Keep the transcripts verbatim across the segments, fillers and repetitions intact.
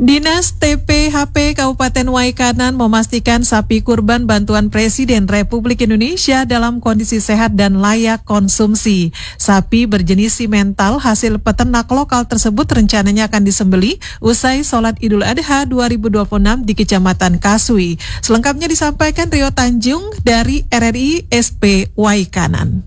Dinas T P H P Kabupaten Waikanan memastikan sapi kurban bantuan Presiden Republik Indonesia dalam kondisi sehat dan layak konsumsi. Sapi berjenis simental hasil peternak lokal tersebut rencananya akan disembelih usai sholat Idul Adha dua ribu dua puluh enam di Kecamatan Kasui. Selengkapnya disampaikan Rio Tanjung dari R R I S P Waikanan.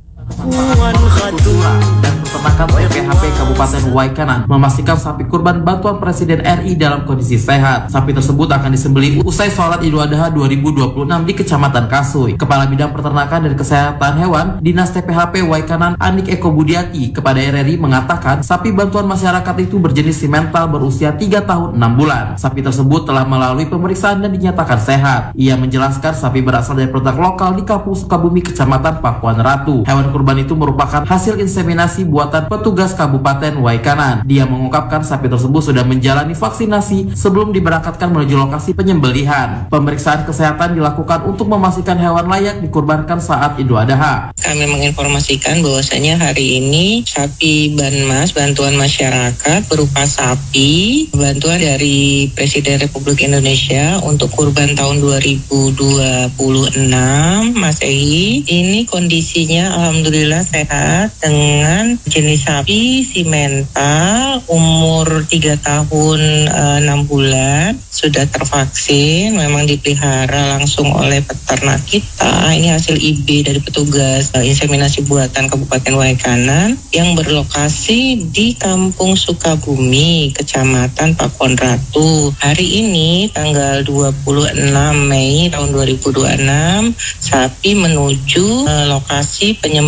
Dan peternakan T P H P Kabupaten Waikanan memastikan sapi kurban bantuan Presiden R I dalam kondisi sehat. Sapi tersebut akan disembelih usai sholat Idul Adha dua ribu dua puluh enam di Kecamatan Kasui. Kepala Bidang Peternakan dan Kesehatan Hewan Dinas T P H P Waikanan Anik Eko Budiati kepada R R I mengatakan sapi bantuan masyarakat itu berjenis simental berusia tiga tahun enam bulan. Sapi tersebut telah melalui pemeriksaan dan dinyatakan sehat. Ia menjelaskan sapi berasal dari produk lokal di Kampung Sukabumi, Kecamatan Pakuan Ratu. Hewan kurban itu merupakan hasil inseminasi buatan petugas Kabupaten Waikanan. Dia mengungkapkan sapi tersebut sudah menjalani vaksinasi sebelum diberangkatkan menuju lokasi penyembelihan. Pemeriksaan kesehatan dilakukan untuk memastikan hewan layak dikurbankan saat Idul Adha. Kami menginformasikan bahwasanya hari ini sapi Banmas, bantuan masyarakat berupa sapi, bantuan dari Presiden Republik Indonesia untuk kurban tahun dua ribu dua puluh enam Masehi. Ini kondisinya alhamdulillah Alhamdulillah sehat dengan jenis sapi simental umur tiga tahun enam bulan, sudah tervaksin, memang dipelihara langsung oleh peternak kita. Ini hasil I B dari petugas uh, inseminasi buatan Kabupaten Waikanan yang berlokasi di Kampung Sukabumi, Kecamatan Pakuan Ratu. Hari ini tanggal dua puluh enam Mei tahun dua ribu dua puluh enam, sapi menuju uh, lokasi penyembelihan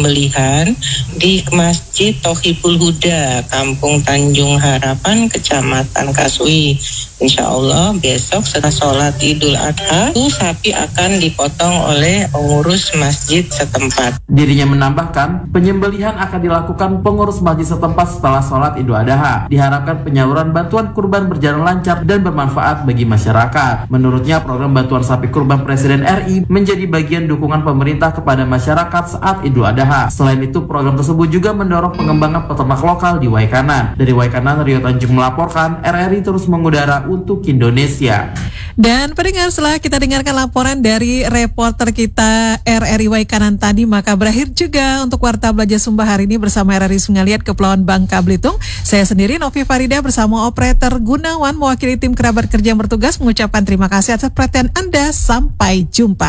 di Masjid Tohibul Huda, Kampung Tanjung Harapan, Kecamatan Kasui. Insya Allah besok setelah sholat Idul Adha, itu sapi akan dipotong oleh pengurus masjid setempat. Dirinya menambahkan, penyembelihan akan dilakukan pengurus masjid setempat setelah sholat Idul Adha. Diharapkan penyaluran bantuan kurban berjalan lancar dan bermanfaat bagi masyarakat. Menurutnya, program bantuan sapi kurban Presiden R I menjadi bagian dukungan pemerintah kepada masyarakat saat Idul Adha. Selain itu, program tersebut juga mendorong pengembangan peternak lokal di Waikanan. Dari Waikanan, Rio Tanjung melaporkan, R R I terus mengudara untuk Indonesia. Dan pendengar, setelah kita dengarkan laporan dari reporter kita R R I Waikanan tadi, maka berakhir juga untuk Warta Belajar Sumba hari ini bersama R R I Sungaliat Kepulauan Bangka Belitung. Saya sendiri Novi Farida bersama operator Gunawan mewakili tim kerabat kerja yang bertugas mengucapkan terima kasih atas perhatian Anda. Sampai jumpa.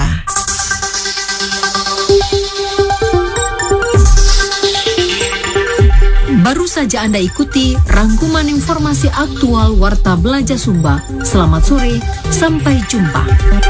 Baru saja Anda ikuti rangkuman informasi aktual Warta Belajar Sumba. Selamat sore, sampai jumpa.